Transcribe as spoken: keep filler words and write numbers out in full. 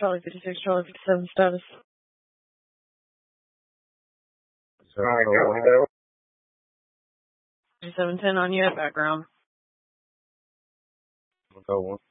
Charlie fifty-six, Charlie fifty-seven status. fifty-seven ten on you at background. Go one.